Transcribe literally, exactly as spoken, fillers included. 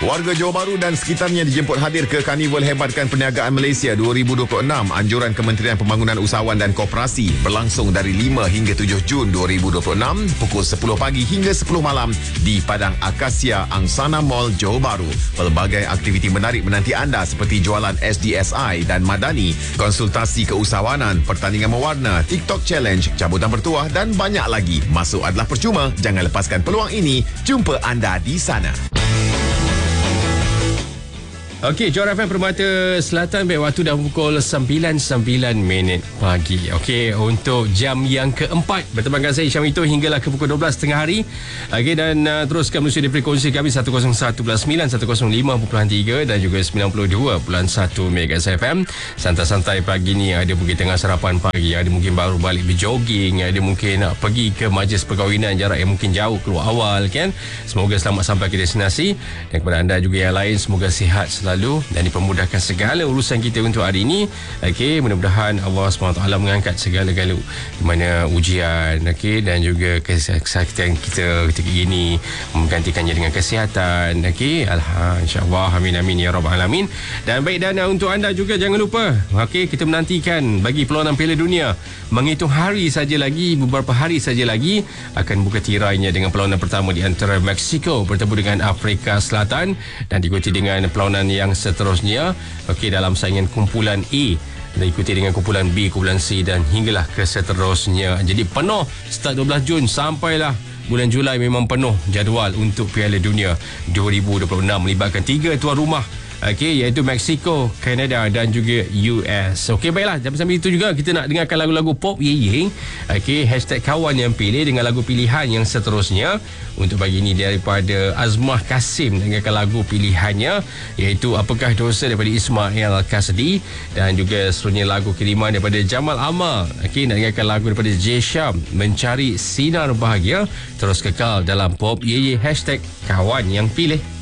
Warga Johor Bahru dan sekitarnya dijemput hadir ke Karnival Hebatkan Perniagaan Malaysia dua ribu dua puluh enam. Anjuran Kementerian Pembangunan Usahawan dan Koperasi berlangsung dari lima hingga tujuh Jun dua ribu dua puluh enam pukul sepuluh pagi hingga sepuluh malam di Padang Akasia Angsana Mall Johor Bahru. Pelbagai aktiviti menarik menanti anda seperti jualan S D S I dan Madani, konsultasi keusahawanan, pertandingan mewarna, TikTok Challenge, cabutan bertuah dan banyak lagi. Masuk adalah percuma. Jangan lepaskan peluang ini. Jumpa anda di sana. Okey, Johor F M Permata Selatan, baik, waktu dah pukul sembilan sembilan minit pagi. Okey, untuk jam yang keempat bertemankan saya Syam itu hinggalah ke pukul dua belas tengah hari. Okey, dan uh, teruskan menerusi di frekuensi kami seratus satu sembilan, seratus lima tiga dan juga sembilan puluh dua satu Mega F M. Santai-santai pagi ni, ada mungkin tengah sarapan pagi, ada mungkin baru balik berjoging, ada mungkin nak pergi ke majlis perkahwinan jarak yang mungkin jauh keluar awal kan. Semoga selamat sampai ke destinasi, dan kepada anda juga yang lain semoga sihat selalu lalu dan dipermudahkan segala urusan kita untuk hari ini. Okey, mudah-mudahan Allah subhanahu wa taala mengangkat segala-gala di mana ujian, okey, dan juga kesihatan kita ketika ini, menggantikannya dengan kesihatan. Okey, alhamdulillah, insya-Allah, amin amin ya rabbal alamin. Dan baik, dan uh, untuk anda juga jangan lupa, okey, kita menantikan bagi perlawanan Piala Dunia. Menghitung hari saja lagi, beberapa hari saja lagi akan buka tirainya dengan perlawanan pertama di antara Mexico bertemu dengan Afrika Selatan dan diikuti dengan perlawanan yang yang seterusnya, okey, dalam saingan kumpulan A, dan ikuti dengan kumpulan B, kumpulan C dan hinggalah ke seterusnya. Jadi penuh start dua belas Jun sampailah bulan Julai, memang penuh jadual untuk Piala Dunia dua ribu dua puluh enam melibatkan tiga tuan rumah, okey, iaitu Mexico, Kanada dan juga U S. Okey, baiklah, jam sambil itu juga kita nak dengarkan lagu-lagu pop ye ye. Okey, hashtag kawan yang pilih dengan lagu pilihan yang seterusnya. Untuk pagi ini daripada Azmah Kasim, dengarkan lagu pilihannya iaitu Apakah Dosa daripada Ismail Kasdi, dan juga seterusnya lagu kiriman daripada Jamal Amal. Okey, nak dengarkan lagu daripada J Syam, Mencari Sinar Bahagia. Terus kekal dalam pop ye ye, hashtag kawan yang pilih.